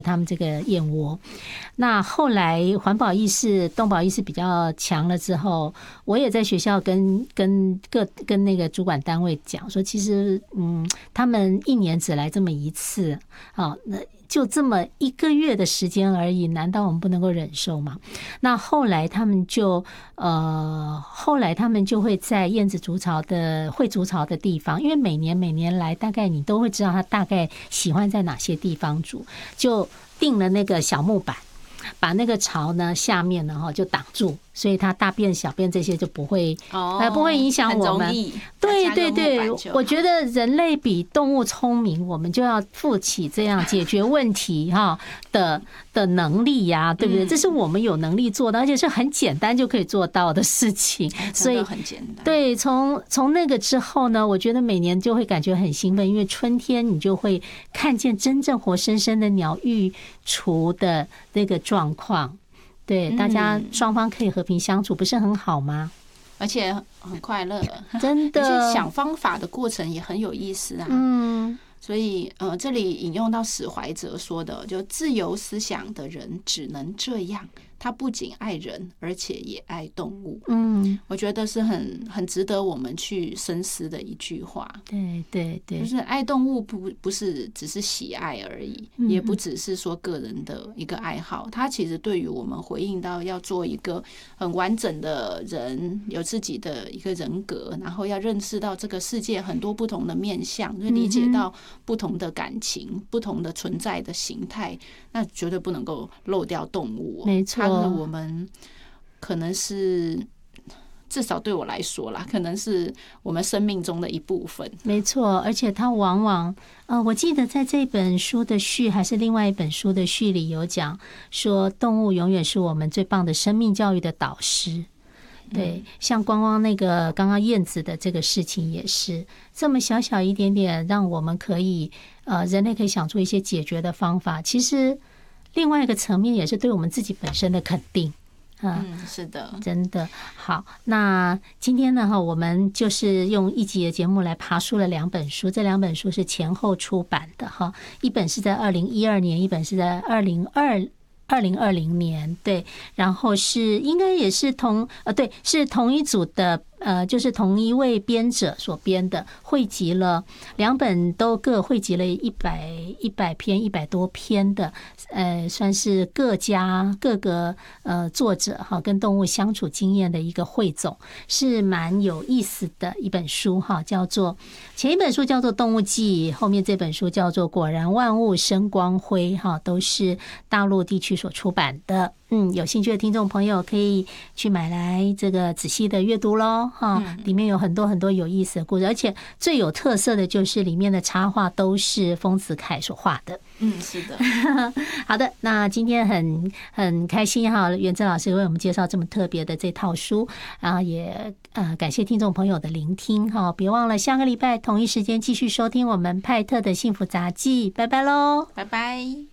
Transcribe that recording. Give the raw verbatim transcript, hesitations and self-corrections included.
他们这个燕窝。那后来环保意识、动保意识比较强了之后，我也在学校跟跟各跟那个主管单位讲说，其实嗯，他们一年只来这么一次，好，那就这么一个月的时间而已，难道我们不能够忍受吗？那后来他们就呃，后来他们就会在燕子筑巢的会筑巢的地方，因为每年每年来，大概你都会知道他大概喜欢在哪些地方筑，就定了那个小木板，把那个巢呢下面呢哈就挡住，所以它大便小便这些就不会哦， 呃不会影响我们。对对对，我觉得人类比动物聪明，我们就要负起这样解决问题哈的的能力呀，对不对？这是我们有能力做的，而且是很简单就可以做到的事情，所以很简单。 对，从从那个之后呢，我觉得每年就会感觉很兴奋，因为春天你就会看见真正活生生的鸟育雏的那个状况。对，大家双方可以和平相处，不是很好吗？ 而且很快乐， 真的。 而且想方法的过程也很有意思啊。 嗯， 所以呃，这里引用到史怀哲说的，就自由思想的人只能这样。他不仅爱人，而且也爱动物。嗯，我觉得是很很值得我们去深思的一句话。 对对对， 就是爱动物不不是只是喜爱而已，也不只是说个人的一个爱好。它其实对于我们回应到要做一个很完整的人，有自己的一个人格，然后要认识到这个世界很多不同的面向，就理解到不同的感情、不同的存在的形态，那绝对不能够漏掉动物。 没错。 我们可能是至少对我来说啦，可能是我们生命中的一部分。 没错，而且它往往呃，我记得在这本书的序还是另外一本书的序里有讲说，动物永远是我们最棒的生命教育的导师。对，像光光那个刚刚燕子的这个事情也是这么小小一点点，让我们可以呃，人类可以想出一些解决的方法。其实另外一个层面也是对我们自己本身的肯定。 嗯，是的， 真的好。那今天呢，哈，我们就是用一集的节目来爬梳了两本书，这两本书是前后出版的哈，一本是在二零一二年，一本是在二零二。二零二零年，对，然后是应该也是同呃，对，是同一组的，呃，就是同一位编者所编的，汇集了两本都各汇集了一百一百篇一百多篇的，呃，算是各家各个呃作者哈跟动物相处经验的一个汇总，是蛮有意思的一本书哈，叫做前一本书叫做《动物记》，后面这本书叫做《果然万物生光辉》哈，都是大陆地区所出版的。嗯，有兴趣的听众朋友可以去买来这个仔细的阅读咯哈，里面有很多很多有意思的故事，而且最有特色的就是里面的插画都是丰子恺所画的。 嗯，是的。 好的，那今天很很开心哈，元珍老师为我们介绍这么特别的这套书，然后也呃感谢听众朋友的聆听哈，别忘了下个礼拜同一时间继续收听我们派特的幸福杂技，拜拜喽， 拜拜。